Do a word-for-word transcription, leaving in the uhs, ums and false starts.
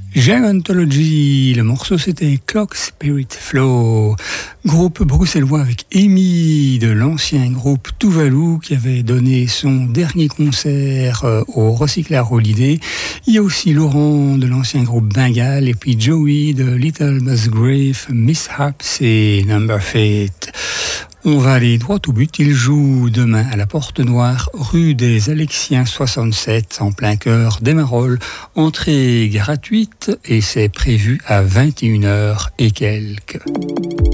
Gerontology, le morceau c'était Clock Spirit Flow, groupe bruxellois avec Amy de l'ancien groupe Tuvalu qui avait donné son dernier concert au Recyclard Holiday. Il y a aussi Laurent de l'ancien groupe Bengal et puis Joey de Little Musgrave, Mishaps et Number Fate. On va aller droit au but. Il joue demain à la Porte Noire, rue des Alexiens soixante-sept, en plein cœur d'Émeraude. Entrée gratuite et c'est prévu à vingt et une heures et quelques.